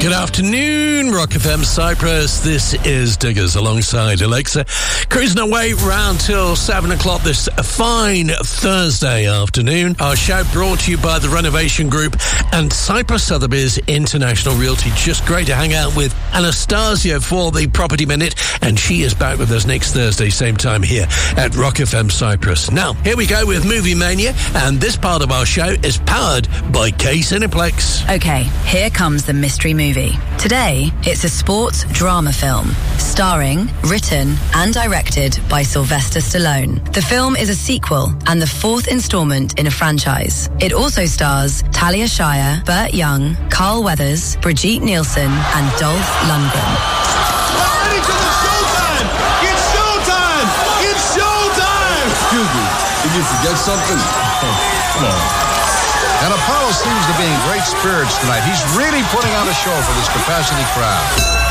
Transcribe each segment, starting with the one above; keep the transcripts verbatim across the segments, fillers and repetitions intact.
Good afternoon, Rock F M Cyprus. This is Diggers alongside Alexa. Cruising away round till seven o'clock this fine Thursday afternoon. Our show brought to you by the Renovation Group and Cyprus Sotheby's International Realty. Just great to hang out with Anastasia for the Property Minute, and she is back with us next Thursday, same time here at Rock F M Cyprus. Now, here we go with Movie Mania, and this part of our show is powered by K Cineplex. Okay, here comes the mystery movie. Today, it's a sports drama film, starring, written and directed by Sylvester Stallone. The film is a sequel and the fourth installment in a franchise. It also stars Talia Shire, Burt Young, Carl Weathers, Brigitte Nielsen and Dolph Lundgren. We're ready for the showtime! It's showtime! It's showtime! Excuse me, did you forget something? Oh, come on. And Apollo seems to be in great spirits tonight. He's really putting on a show for this capacity crowd.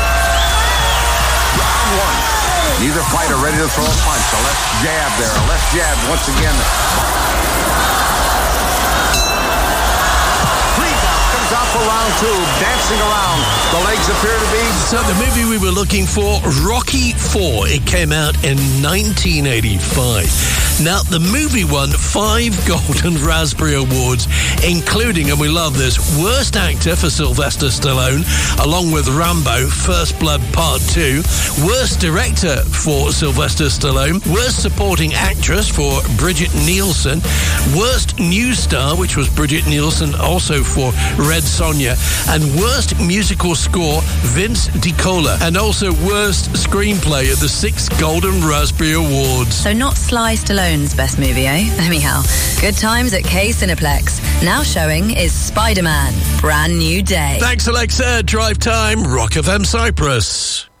Round one. Neither fighter ready to throw a punch. A left jab there. A left jab once again. Rebound comes out for round two. Dancing around. The legs appear to be... So the movie we were looking for, Rocky four. It came out in nineteen eighty-five. Now, the movie won five Golden Raspberry Awards, including, and we love this, Worst Actor for Sylvester Stallone, along with Rambo, First Blood Part two, Worst Director for Sylvester Stallone, Worst Supporting Actress for Brigitte Nielsen, Worst New Star, which was Brigitte Nielsen, also for Red Sonja, and Worst Musical Score, Vince DiCola, and also Worst Screenplay at the six Golden Raspberry Awards. So not Sly Stallone's best movie, eh? Anyhow, good times at K Cineplex. Now showing is Spider-Man, Brand New Day. Thanks, Alexa. Drive time, Rock F M Cyprus.